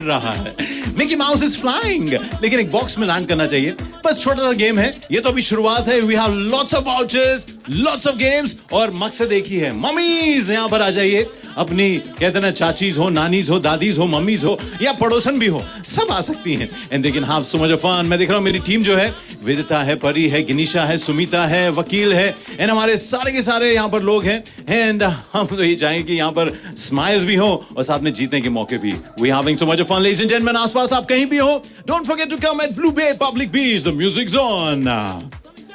रहा है। Mickey mouse is flying, लेकिन एक बॉक्स में लैंड करना चाहिए। बस छोटा सा गेम है, ये तो अभी शुरुआत है। We have lots of vouchers, lots of games, और मकसद एक ही है, मम्मीज यहाँ पर आ जाइए। अपनी कहते ना, चाचीज हो, नानीज हो, दादीज हो, मम्मीज हो, या पड़ोसन भी हो, सब आ सकती हैं and they can have so much fun. मैं देख रहा हूँ मेरी टीम जो है, विदिता है, परी है, गिनीशा है, सुमिता है, वकील है, एंड हमारे सारे के सारे यहाँ पर लोग हैं। एंड हम तो ये चाहेंगे कि यहाँ पर स्माइल्स भी हो और साथ में जीतने के मौके भी। We having so much fun ladies and gentleman. आसपास आप कहीं भी हो, don't forget to come eight blue bay public beach, the music zone.